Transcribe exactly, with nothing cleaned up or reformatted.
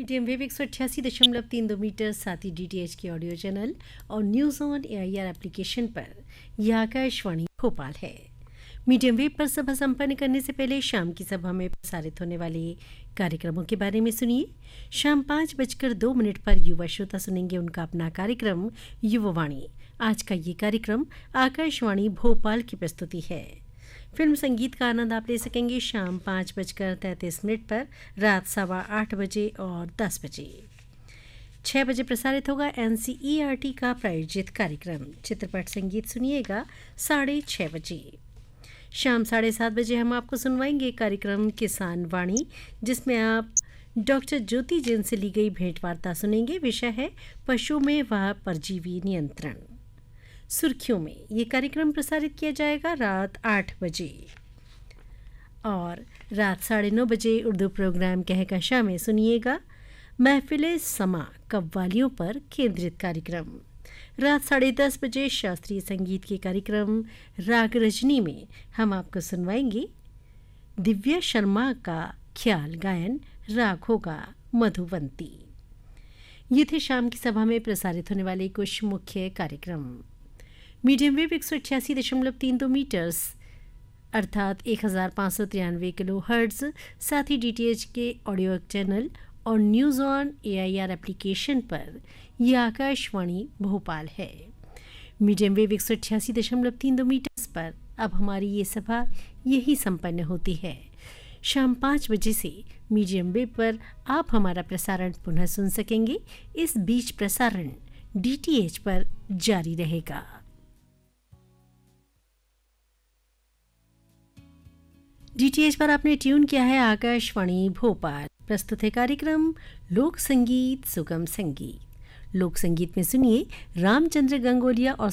Medium wave एक सौ अट्ठासी दशमलव तीन दो मीटर साथ ही डी टी एच के ऑडियो चैनल और news on A I R application पर यह आकाशवाणी भोपाल है। मीडियम वेव पर सभा संपन्न करने से पहले शाम की सभा में प्रसारित होने वाले कार्यक्रमों के बारे में सुनिए। शाम पाँच बजकर दो मिनट पर युवा श्रोता सुनेंगे उनका अपना कार्यक्रम युवावाणी। आज का ये कार्यक्रम आकाशवाणी भोपाल की प्रस्तुति है। फिल्म संगीत का आनंद आप ले सकेंगे शाम पाँच बजकर तैंतीस मिनट पर, रात सवा आठ बजे और दस बजे। छः बजे प्रसारित होगा N C E R T का प्रायोजित कार्यक्रम चित्रपट संगीत सुनिएगा साढ़े छः बजे। शाम साढ़े सात बजे हम आपको सुनवाएंगे कार्यक्रम किसान वाणी, जिसमें आप डॉक्टर ज्योति जैन से ली गई भेंट वार्ता सुनेंगे। विषय है पशुओं में वह परजीवी नियंत्रण। सुर्खियों में ये कार्यक्रम प्रसारित किया जाएगा रात आठ बजे और रात साढ़े नौ बजे उर्दू प्रोग्राम कहकशा में सुनिएगा महफिले समा कव्वालियों पर केंद्रित कार्यक्रम। रात साढ़े दस बजे शास्त्रीय संगीत के कार्यक्रम राग रजनी में हम आपको सुनवाएंगे दिव्या शर्मा का ख्याल गायन, राग होगा मधुवंती। ये थे शाम की सभा में प्रसारित होने वाले कुछ मुख्य कार्यक्रम। मीडियम वेव एक सौ अट्ठासी दशमलव तीन दो मीटर्स अर्थात एक हज़ार पाँच सौ तिरानवे किलो हर्ट्ज, साथ ही डी टी एच के ऑडियो चैनल और news on A I R application पर यह आकाशवाणी भोपाल है। मीडियम वेव एक सौ अट्ठासी दशमलव तीन दो मीटर्स पर अब हमारी ये सभा यही संपन्न होती है। शाम पाँच बजे से मीडियम वेव पर आप हमारा प्रसारण पुनः सुन सकेंगे। इस बीच प्रसारण डी टी एच पर जारी रहेगा। डी टी एच पर आपने ट्यून किया है आकाशवाणी भोपाल। प्रस्तुत है कार्यक्रम लोक संगीत सुगम संगीत। लोक संगीत में सुनिए रामचंद्र गंगोलिया और